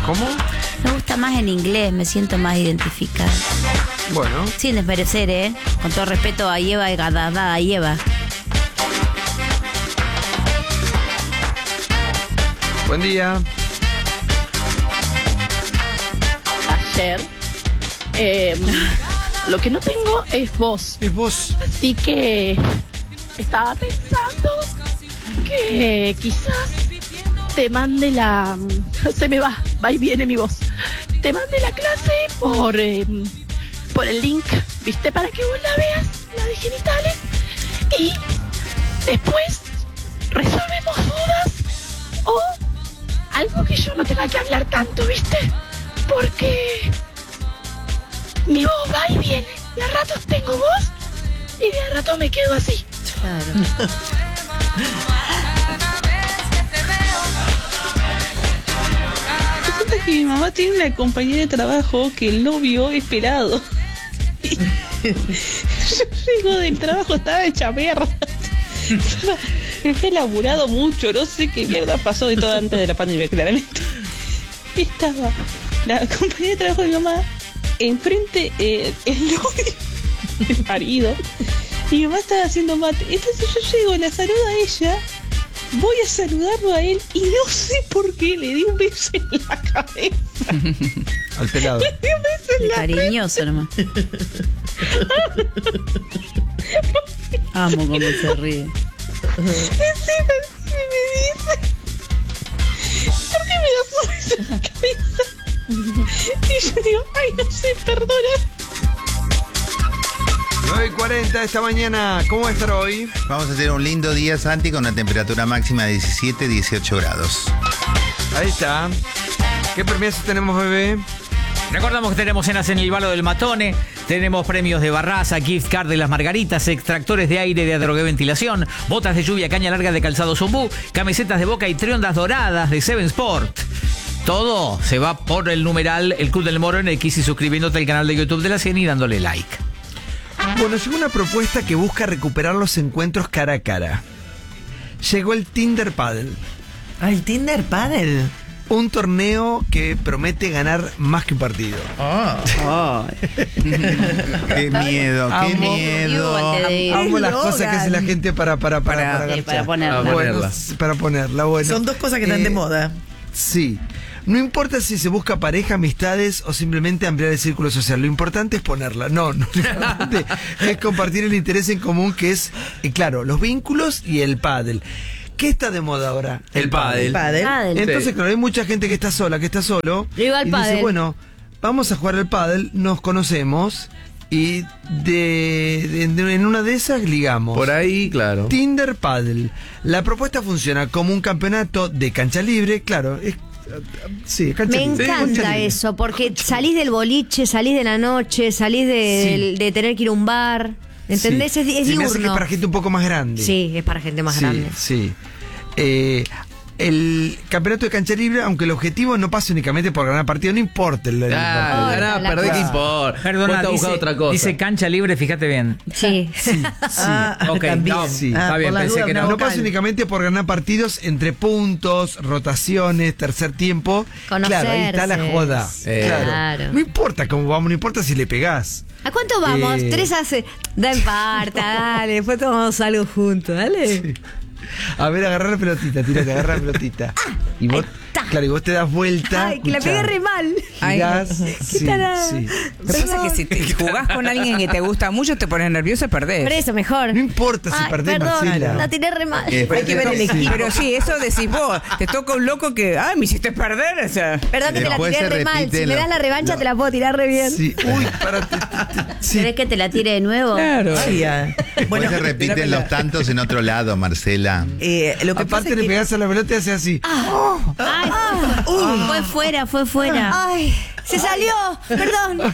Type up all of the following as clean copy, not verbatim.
¿Cómo? Me gusta más en inglés, me siento más identificada. Bueno. Sin desmerecer, con todo respeto a Eva y Gadada, a Eva. Buen día. Ayer, lo que no tengo es voz. Es vos. Así que estaba pensando que quizás te mande la... Se me va y viene mi voz. Te mande la clase por el link, ¿viste? Para que vos la veas, la de genitales. Y después resolvemos dudas o algo que yo no tenga que hablar tanto, ¿viste? Porque mi voz va y viene. De a ratos tengo voz y de a ratos me quedo así. Claro. Resulta que mi mamá tiene una compañera de trabajo que el novio es pelado. Yo llego del trabajo, estaba hecha mierda. Me había laburado mucho, no sé qué mierda pasó de todo antes de la pandemia, claramente. Estaba la compañera de trabajo de mi mamá, enfrente el novio, el marido, y mi mamá estaba haciendo mate. Entonces yo llego, la saludo a ella, voy a saludarlo a él y no sé por qué le di un beso en la cabeza. Al pelado. Le di un beso en la Cariñoso nomás. Amo cómo se ríe. Encima me dice, ¿por qué me das un beso en la cabeza? Y yo digo, ay, no sé, perdona. 9:40 esta mañana. ¿Cómo va a estar hoy? Vamos a tener un lindo día, Santi, con una temperatura máxima de 17-18 grados. Ahí está. ¿Qué permisos tenemos, bebé? Recordamos que tenemos cenas en el Balo del Matone, tenemos premios de Barraza, gift card de las Margaritas, extractores de aire de Adrogué-Ventilación, botas de lluvia, caña larga de calzado Zumbú, camisetas de Boca y triondas doradas de Seven Sport. Todo se va por el numeral El Club del Moro en X y suscribiéndote al canal de YouTube de la CN y dándole like. Bueno, llegó una propuesta que busca recuperar los encuentros cara a cara. Llegó el Tinder Paddle. ¿El Tinder Paddle? Un torneo que promete ganar más que un partido. Qué miedo, qué miedo. Amo las cosas que hace la gente para para ponerla. Bueno, para ponerla, bueno. Son dos cosas que están de moda. Sí. No importa si se busca pareja, amistades o simplemente ampliar el círculo social. Lo importante es ponerla. No, lo importante es compartir el interés en común que es, claro, los vínculos y el pádel. ¿Qué está de moda ahora? El pádel. Entonces, claro, hay mucha gente que está sola, que está solo. Yo iba al y pádel. dice, bueno, vamos a jugar al pádel, nos conocemos y en una de esas ligamos. Por ahí, claro. Tinder Paddle. La propuesta funciona como un campeonato de cancha libre, claro, sí, cancha Me libre. encanta eso, porque salís del boliche, salís de la noche, salís de tener que ir a un bar. ¿Entendés? Sí. Es Se me hace que diurno. es para gente un poco más grande. Sí, es para gente más grande. Sí. El campeonato de cancha libre, aunque el objetivo no pasa únicamente por ganar partido, no importa el partido. Ganá, perdé, ¿qué importa? Perdona, Busca otra cosa. dice cancha libre, fíjate bien. Sí. Ok, también. no, Sí. está bien, por las pensé dudas, que No no. pasa únicamente por ganar partidos entre puntos, rotaciones, tercer tiempo. Claro, ahí está la Conocerse. joda. Claro. No importa cómo vamos, no importa si le pegás. ¿A cuánto vamos? 3 hace. Da en parta, dale. Después tomamos algo juntos, dale. A ver, agarra la pelotita, tírate, agarra la pelotita. Y vos, está. claro, y vos te das vuelta. Ay, que la escuchá, pegué re mal. girás, ¿Qué sí, tal? sí. Lo que pasa es que si te jugás con alguien que te gusta mucho, te pones nervioso y perdés. Por eso, mejor. No importa si Ay, perdés, perdón, Marcela. la tiré re mal. Hay que ver el equipo. Pero sí, eso decís vos. Te toca un loco que, me hiciste perder. O sea. Perdón que te la Después tiré se re mal. Si repiten me das la revancha, te la puedo tirar re bien. Sí. Uy, párate. Sí. ¿Querés que te la tire de nuevo? Claro. Sí, Después se repiten los tantos en otro lado, Marcela. lo que pasa Aparte es le que... pegás a la pelota y hace así. Ay, fue fuera. Ay, se salió. Perdón.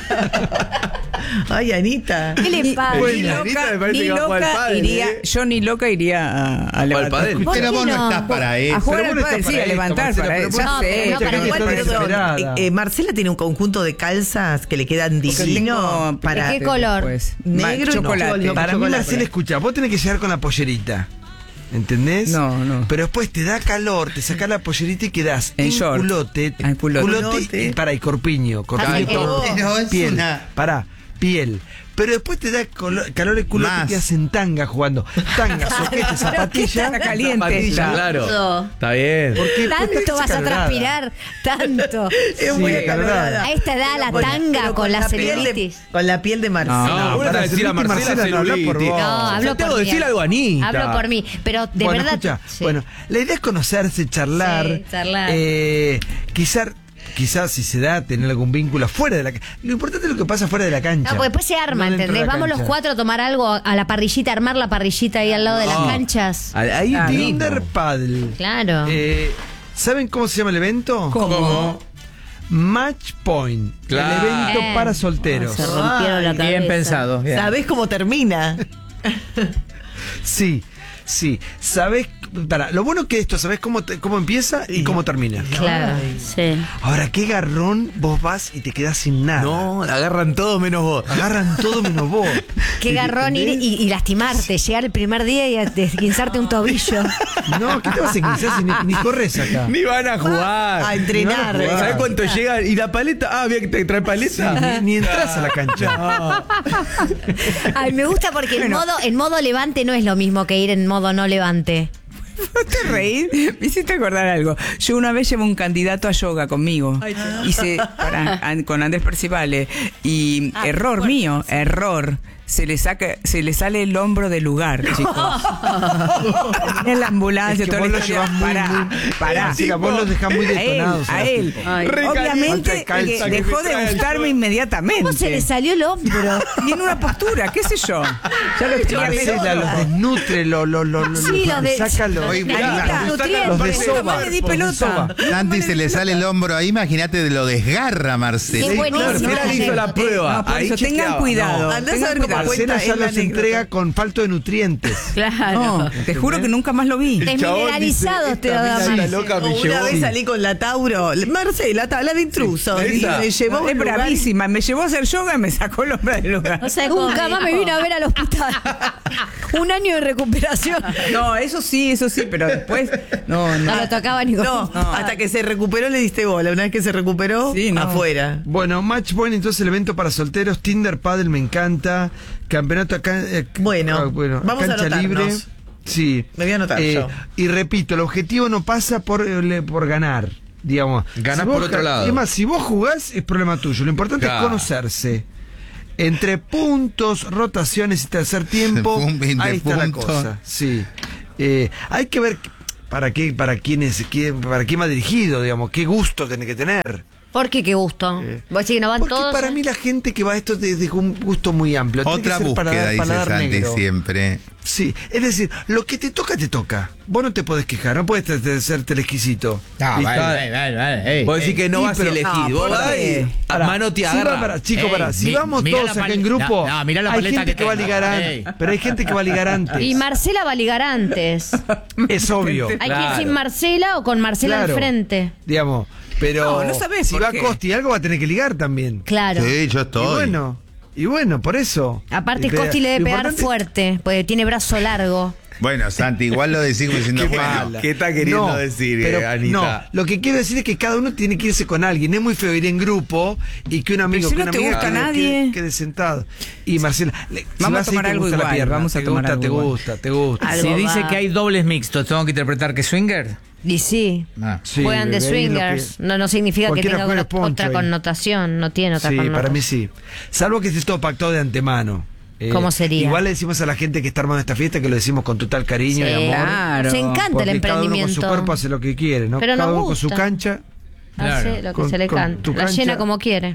Ay, Anita. ¿Qué le pasa? Bueno, Anita me parece Ni que va a jugar al loca pádel, iría, yo ni loca iría a levantar. pádel. ¿Por Pero qué vos no no? estás para eso. A jugar Pero al vos no pádel, estás sí, para a levantar esto, para Marcela, eso. pero Ya vos- sé. no, para Mucha jugar, gente está Perdón, desesperada. Marcela tiene un conjunto de calzas que le quedan Porque divino tengo para... ¿De qué color? Pues, Negro y chocolate. no, Para mí, chocolate. Marcela, escucha, vos tenés que llegar con la pollerita. ¿Entendés? No. Pero después te da calor, te sacás la pollerita y quedás En short. culote. Ah, en culote. Culote y, pará, y corpiño. Ay, todo. pero es Piel. una- Pará, piel. Pero después te da calor el culote Más. y quedas en tanga jugando. Tanga, soquete, zapatilla. Está caliente. Zapatilla, claro. Todo. Está bien. Porque Tanto vas a transpirar, tanto. Es muy Sí, acalorada. A esta edad la Pero tanga con la piel de- celulitis. Con la piel de Marcela. No, vos para vas a decir a celulitis, Marcela Marcela, no habla por celulitis. vos. No, hablo Santiago, por mí. decile algo a Anita. Hablo por mí, pero de Bueno, verdad. escucha, sí. bueno, la idea es conocerse, charlar. Sí, charlar. Quizás si se da, tener algún vínculo fuera de la cancha. Lo importante es lo que pasa fuera de la cancha. No, porque después se arma, No dentro de ¿entendés? la Vamos los cancha. 4 a tomar algo a la parrillita, armar la parrillita ahí al lado de las canchas. Ahí Ah, Tinder Paddle. Claro. ¿Saben cómo se llama el evento? ¿Cómo? Match Point. Claro. El evento Bien. para solteros. Se rompieron la cabeza. Bien pensado. Bien. ¿Sabés cómo termina? Sí. ¿Sabés? Lo bueno que esto, ¿sabés cómo empieza y cómo termina? Claro, sí. Ahora, qué garrón vos vas y te quedás sin nada. No, la agarran todos menos vos. Agarran todo menos vos. Qué garrón ir y lastimarte, llegar el primer día y desguinzarte un tobillo. No, ¿qué te vas a enguisar si ni corres acá? Ni van a jugar. A entrenar. Ni van a jugar. ¿Sabés cuánto llegan? ¿Y la paleta? Ah, bien que te trae paleta. Ni entras a la cancha. Ay, me gusta porque en modo levante no es lo mismo que ir en modo no levante. ¿No te reís? Me hiciste acordar algo. Yo una vez llevo un candidato a yoga conmigo. Con Andrés Percivale. Y error mío. Se le sale el hombro del lugar, chicos. En la ambulancia, Es que toda vos la lo historia. llevás muy- Pará. Sí, vos los dejás muy detonados. A él. Ay. Obviamente Falta de calza, que dejó me trae de el gustarme show. inmediatamente. ¿Cómo se le salió el hombro? Y en una postura, qué sé yo. Ya lo tenía Marcela los desnutre, Sí, los de- saca los, Oye, Anita, los nutrientes. de Nunca soba. más le di los de pelota. soba. Santi se le sale el hombro ahí, imagínate de lo desgarra Marcela. Qué buenísimo. Marcela le hizo la prueba. No, por Ahí eso, tengan chequeaba. cuidado. Andá a tengan saber cómo cuidado. cuenta Marcela ya es la los anécdota. entrega con falto de nutrientes. Claro. No, te juro que nunca más lo vi. Desmineralizados te da Esta más. loca me Una llevó. vez salí con la Tauro. Marcela, tabla de intrusos. Sí, Y esa. me llevó a un Es lugar. bravísima. Me llevó a hacer yoga y me sacó el hombre del lugar. O sea, como Nunca más me vino a ver al hospital. Un año de recuperación. No, eso sí, pero después. No. No lo tocaba ni con. No, hasta que se recuperó le diste bola. Una vez que se recuperó, Sí, no. afuera. Bueno, Match Point, entonces el evento para solteros, Tinder Paddle me encanta, campeonato acá, Bueno, vamos a cancha anotarnos. libre. Sí. Me voy a anotar yo. Y repito, el objetivo no pasa por ganar, digamos. Ganás vos por otro lado. Es más, si vos jugás es problema tuyo. Lo importante Claro. es conocerse. Entre puntos, rotaciones y tercer tiempo, Entre ahí está la puntos. cosa. Sí. Hay que ver para quién va dirigido, digamos, qué gusto tiene que tener. ¿Por qué? Qué gusto. Vos decís que no van Porque todos. para mí la gente que va a esto es de un gusto muy amplio. Tiene Otra que ser búsqueda, dice paladar Santi negro. siempre. Sí, es decir, lo que te toca, te toca. Vos no te podés quejar, no puedes ser exquisito. Vos decís que no Sí, vas a pero- elegir. Vos ¿por vas qué? a mano te Si agarra. si vamos todos acá en grupo, mirá la hay paleta gente que va a tengo. ligar Ey. antes. Pero hay gente que va a ligar antes. Y Marcela va a ligar antes. Es obvio. Hay que ir Claro. sin Marcela o con Marcela Claro. al frente. Digamos, pero No sabés si por va qué. Costi algo va a tener que ligar también. Claro. Sí, yo estoy. Y bueno, por eso. Aparte, Pero Costi le debe lo pegar importante- fuerte, porque tiene brazo largo. Bueno, Santi, igual lo decís como diciendo, Qué bueno, mala. ¿qué está queriendo decir, Anita? No, lo que quiero decir es que cada uno tiene que irse con alguien. Es muy feo ir en grupo y que un amigo, si que no una te amiga gusta quede- nadie. quede sentado. Y Marcela, si Vamos a vas ahí, tomar te algo gusta la igual, pierna, vamos a te tomar gusta, algo te igual. gusta, te gusta. Algo Si dice va. que hay dobles mixtos, ¿tengo que interpretar que swinger? Y sí, Sí, juegan de bebé, es lo swingers. que- No significa que cualquiera tenga juega otra poncho ahí. connotación. No tiene otra Sí, connotación. para mí sí. Salvo que esté todo pactado de antemano. ¿Cómo sería? Igual le decimos a la gente que está armando esta fiesta que lo decimos con total cariño y Sí, amor. Claro. Se encanta Porque el cada uno con su emprendimiento. cuerpo hace lo que quiere, ¿no? Pero cada nos uno con su gusta. cancha. Claro. Hace lo que Con- se le con canta. tu La cancha. llena como quiere.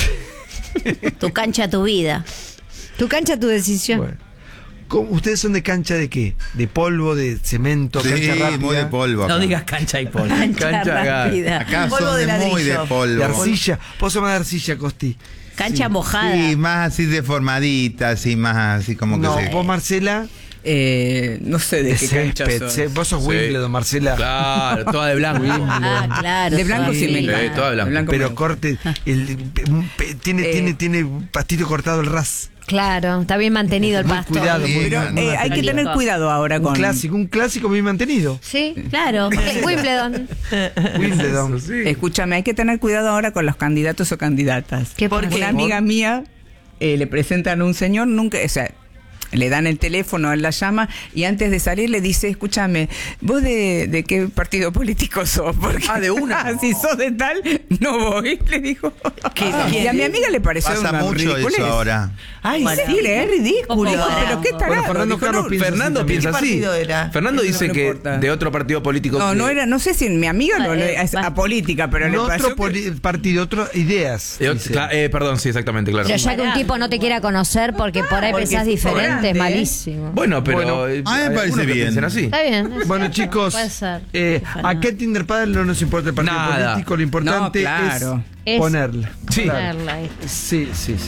Tu cancha, tu vida. Tu cancha, tu decisión. Bueno. ¿Ustedes son de cancha de qué? ¿De polvo, de cemento, Sí, cancha rápida? muy de polvo. No acá. digas cancha y polo. Cancha rápida. Acá Polvo son de de muy de ladrillo. polvo. De arcilla. Vos sos más de arcilla, Costi. Cancha mojada. Sí, más así deformadita, así más así como No, que se... vos, Marcela, No sé de de qué cancha césped. sos. Vos sos Sí. Wimbledon, Marcela. Claro, toda de blanco. Ah, claro. De blanco sí me sí. encanta. toda blanca. De blanco Pero me- corte, tiene pastito cortado el ras. Claro, está bien mantenido el Muy pasto. cuidado, muy Pero muy hay que mantenido. tener cuidado ahora Un con... clásico bien mantenido. Sí, claro. Wimbledon. Wimbledon. Escúchame, hay que tener cuidado ahora con los candidatos o candidatas. ¿Qué Porque pasa? una amiga mía le presentan a un señor, nunca, o sea, le dan el teléfono, él la llama y antes de salir le dice, escúchame, ¿vos de qué partido político sos? Porque, de una. si sos de tal, no voy, le dijo. Y a mi amiga le pareció Pasa una mucho ridiculez. eso ahora. Ay, Bueno, sí, es ridículo. Dijo, pero qué tarado. Bueno, Fernando Dijo, Carlos no, piensa Fernando así piensa ¿Qué así. partido era? Fernando Eso dice no que importa. de otro partido político. No, no era, no sé si mi amiga es va. apolítica, pero le No pasó otro que- partido, otras ideas. dice. Perdón, sí, exactamente, claro. Pero ya que un tipo no te quiera conocer porque por ahí Porque pensás es diferente, grande, es ¿eh? malísimo. Bueno, pero Bueno, a mí me hay parece algunos que bien. piensan así. Está bien. Bueno, chicos, Puede ser. acá en Tinder Padel no nos importa el partido Nada. político, lo importante No, claro. es Es ponerla. Sí. Claro. Ponerla ahí. Sí.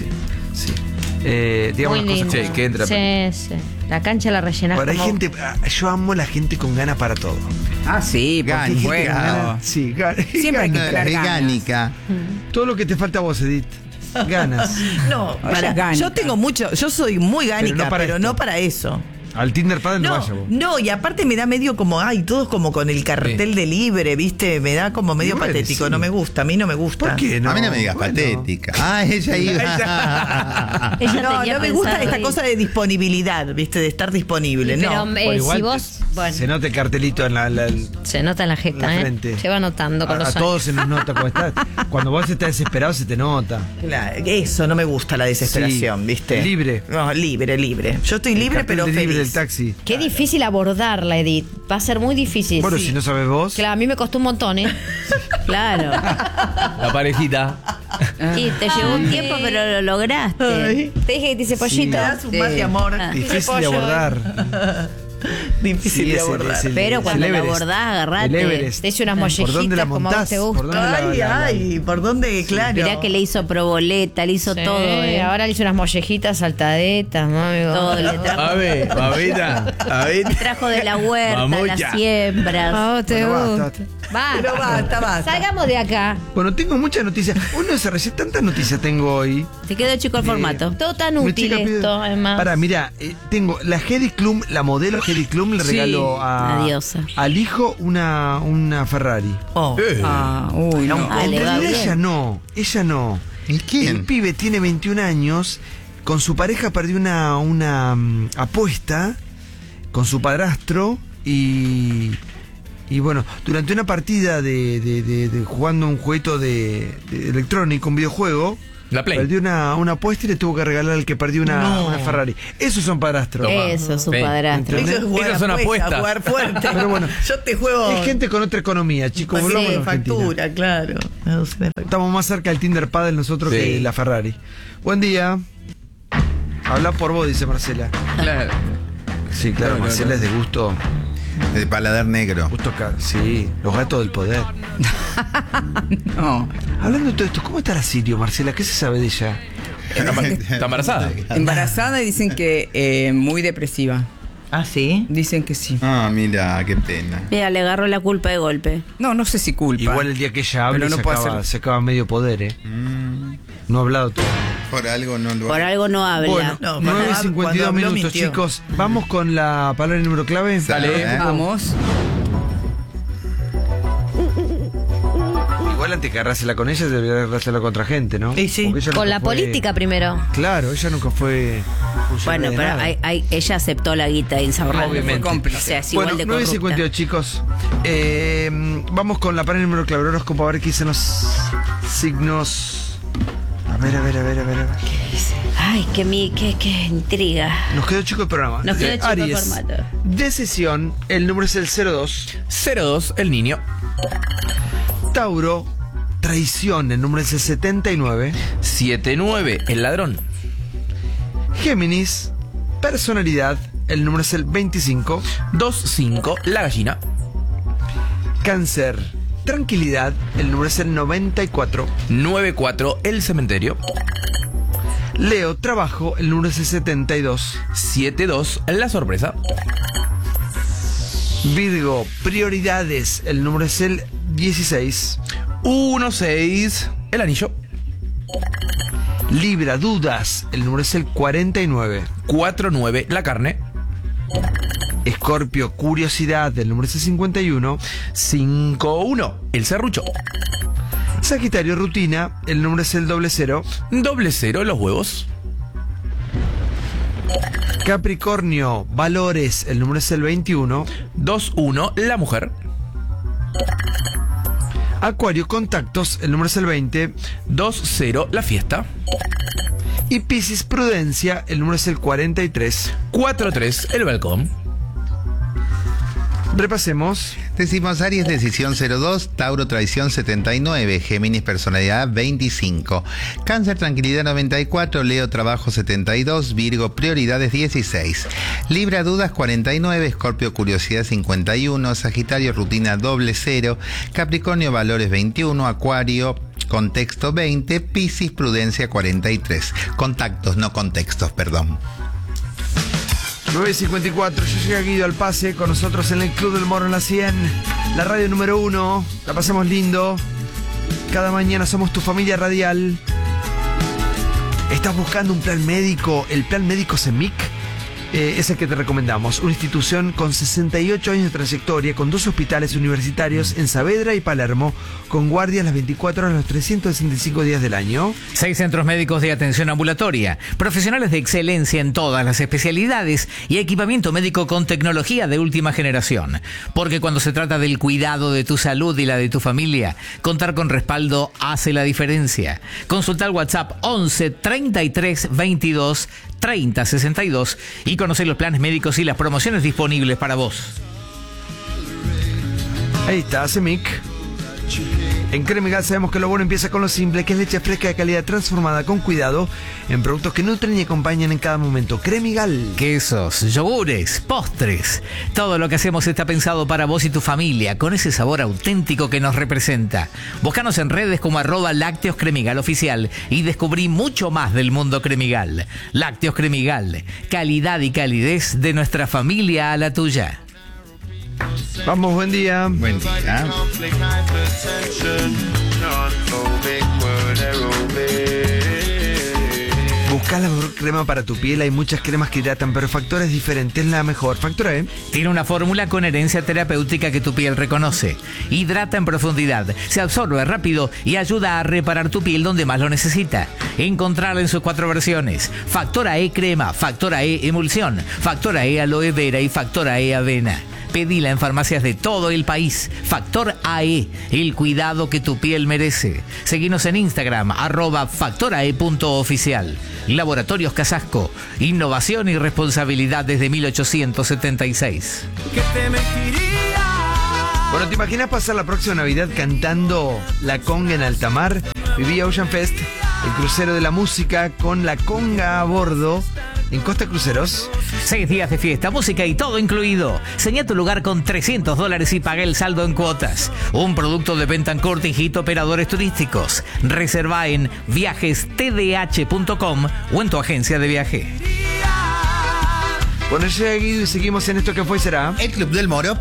Digamos Muy las lindo. cosas. Sí, que entra. Sí. La cancha la rellenás Ahora hay como... gente, yo amo la gente con gana para todo. Ah, sí, porque Gana, Gente con juega. ganas, sí, Siempre hay que tener ganas. Orgánica. todo lo que te falta a vos, Edith. Ganas. No, Oye, gánica. yo tengo mucho, yo soy muy gánica, pero no para eso. Al Tinder Padel no No, vaya vos. no, y aparte me da medio como, ay, todos como con el cartel de libre, ¿viste? Me da como medio Igual, patético, sí. no me gusta, a mí no me gusta. ¿Por qué no? A mí no me digas Bueno. patética. Ah, ella iba. Ella No, tenía no me gusta pensado esta ir. cosa de disponibilidad, ¿viste? De estar disponible, Pero no. Bueno, igual si vos... Bueno, se nota el cartelito en la se nota en la jeta, la ¿eh? frente. Se va notando con a los años. todos se nos nota cómo estás. Cuando vos estás desesperado se te nota. Claro, eso, no me gusta la desesperación, Sí. ¿viste? Libre. No, libre. Yo estoy libre, El cartel pero de libre feliz. del taxi. Qué difícil abordarla, Edith. Va a ser muy difícil. Bueno, Sí. si no sabes vos. Claro, a mí me costó un montón, ¿eh? Claro. La parejita. Y te llevó un tiempo, pero lo lograste. Ay. Te dije que te hice Me pollito. das un más de amor. Difícil de abordar. Difícil Sí, de es el- abordar. es el- Pero es cuando el la Everest. abordás, agarrate. El Everest. Te hice unas ¿Por dónde mollejitas la como a vos montás? te gusta. ¿Por dónde Ay, la- ay, ¿por dónde? Claro. Mirá que le hizo proboleta, le hizo Sí, todo, Ahora le hice unas mollejitas saltadetas, ¿no, amigo? Todo le trajo. A ver, babita. A ver. Trajo de la huerta, Mamucha. las siembras. A vos te Bueno, gusta. basta. Pero basta. Salgamos de acá. Bueno, tengo muchas noticias. Uno se recibe tantas noticias tengo hoy. Te quedó chico el formato. Todo tan Mi útil chica pide- esto, además. Pará, mira, tengo la Heidi Klum, la modelo Heidi Klum le Sí, regaló una diosa. al hijo una Ferrari. Oh. Ah, uy, no. Ah, En le va realidad bien. ella no. ¿Y El quién? pibe tiene 21 años, con su pareja perdió una apuesta con su padrastro y bueno, durante una partida de jugando un jueguito de electrónico, un videojuego, La Play. perdió una apuesta y le tuvo que regalar al que perdió una Ferrari. Esos son padrastros. Eso, su Sí. padrastro. ¿Entendés? Eso es jugar Esas son apuestas. jugar fuerte. Pero bueno, yo te juego. Es gente con otra economía, chicos. Pues volvamos a sí, la Argentina. factura, claro. Estamos más cerca del Tinder Padel nosotros Sí. que la Ferrari. Buen día. Habla por vos, dice Marcela. Claro. Sí, claro, No, Marcela no. es de gusto. De paladar negro. Sí, los gatos del poder. No. Hablando de todo esto, ¿cómo está la Sirio, Marcela? ¿Qué se sabe de ella? ¿Está embarazada? Embarazada y dicen que muy depresiva. Ah, sí. Dicen que sí. Ah, mira, qué pena. Mira, le agarró la culpa de golpe. No, no sé si culpa. Igual el día que ella hable Pero no puede se acaba medio poder, ¿eh? No ha hablado todo. Por algo no lo Por algo no habla. Bueno, No, 9:52 cuando habló, minutos, mintió. chicos. Vamos con la palabra y número clave. Dale. Vamos. Igual antes que agarrársela con ella, debería agarrársela contra gente, ¿no? Sí, sí. Porque ella Con nunca la fue- política primero. Claro, ella nunca fue funcionaria Bueno, de pero nada. ella aceptó la guita de Insaurralde. Obviamente. O sea, es igual Bueno, de 9:52, corrupta. chicos. Vamos con la palabra y número clave. Horóscopo, a ver qué dicen los signos. A ver. Ay, qué intriga. Nos quedó chico el programa. Nos quedó chico el Aries. formato. Decisión, el número es el 02. 02, el niño. Tauro, traición, el número es el 79. 79, el ladrón. Géminis, personalidad, el número es el 25. 25, la gallina. Cáncer, tranquilidad, el número es el 94. 94, el cementerio. Leo, trabajo, el número es el 72. 72, la sorpresa. Virgo, prioridades, el número es el 16. 16, el anillo. Libra, dudas, el número es el 49. 49, la carne. Escorpio, curiosidad, el número es el 51. 51, el serrucho. Sagitario, rutina, el número es el 00. 00, los huevos. Capricornio, valores, el número es el 21. 21, la mujer. Acuario, contactos, el número es el 20. 20, la fiesta. Y Piscis, prudencia, el número es el 43. 43, el balcón. Repasemos. Decimos Aries, decisión 02, Tauro, traición 79, Géminis, personalidad 25, Cáncer, tranquilidad 94, Leo, trabajo 72, Virgo, prioridades 16, Libra, dudas 49, Escorpio, curiosidad 51, Sagitario, rutina 00, Capricornio, valores 21, Acuario, contexto 20, Piscis, prudencia 43. Contactos, no contextos, perdón. 9:54, yo soy a Guido Alpase, con nosotros en el Club del Moro en la 100, la radio número 1, la pasamos lindo, cada mañana somos tu familia radial. ¿Estás buscando un plan médico? El plan médico CEMIC es el que te recomendamos, una institución con 68 años de trayectoria, con 2 hospitales universitarios en Saavedra y Palermo, con guardias las 24 horas los 365 días del año. 6 centros médicos de atención ambulatoria, profesionales de excelencia en todas las especialidades y equipamiento médico con tecnología de última generación. Porque cuando se trata del cuidado de tu salud y la de tu familia, contar con respaldo hace la diferencia. Consulta el WhatsApp 11 33 22 30 62 y conocer los planes médicos y las promociones disponibles para vos. Ahí está, CEMIC. En Cremigal sabemos que lo bueno empieza con lo simple, que es leche fresca de calidad transformada con cuidado en productos que nutren y acompañan en cada momento. Cremigal. Quesos, yogures, postres. Todo lo que hacemos está pensado para vos y tu familia, con ese sabor auténtico que nos representa. Búscanos en redes como @Lácteos Cremigal Oficial y descubrí mucho más del mundo Cremigal. Lácteos Cremigal, calidad y calidez de nuestra familia a la tuya. Vamos, buen día. Buen día. Busca la mejor crema para tu piel. Hay muchas cremas que hidratan, pero Factora es diferente, es la mejor. Factora E tiene una fórmula con herencia terapéutica que tu piel reconoce. Hidrata en profundidad, se absorbe rápido y ayuda a reparar tu piel donde más lo necesita. Encontrarla en sus 4 versiones: Factora E crema, Factora E emulsión, Factora E aloe vera y Factora E avena. Pedila en farmacias de todo el país. Factor AE, el cuidado que tu piel merece. Seguinos en Instagram, @factorae.oficial. Laboratorios Casasco, innovación y responsabilidad desde 1876. Bueno, ¿te imaginas pasar la próxima Navidad cantando la conga en alta mar? Vivía Ocean Fest, el crucero de la música con la conga a bordo en Costa Cruceros. 6 días de fiesta, música y todo incluido. Señá tu lugar con $300 y paga el saldo en cuotas. Un producto de Bentancourt y Hit Operadores Turísticos. Reserva en viajestdh.com o en tu agencia de viaje. Bueno, yo soy Guido y seguimos en esto que fue y será El Club del Moro.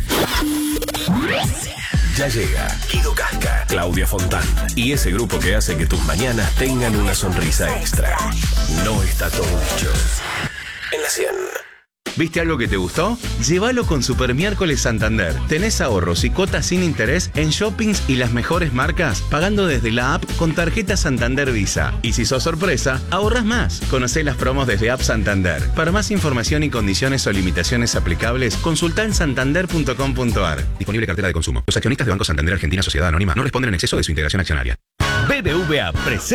Ya llega Guido Casca, Claudia Fontán y ese grupo que hace que tus mañanas tengan una sonrisa extra. No está todo dicho. En la 100. ¿Viste algo que te gustó? Llévalo con Super Miércoles Santander. Tenés ahorros y cuotas sin interés en shoppings y las mejores marcas, pagando desde la app con tarjeta Santander Visa. Y si sos sorpresa, ahorras más. Conocé las promos desde App Santander. Para más información y condiciones o limitaciones aplicables, consultá en santander.com.ar. Disponible cartera de consumo. Los accionistas de Banco Santander Argentina Sociedad Anónima no responden en exceso de su integración accionaria. BBVA presenta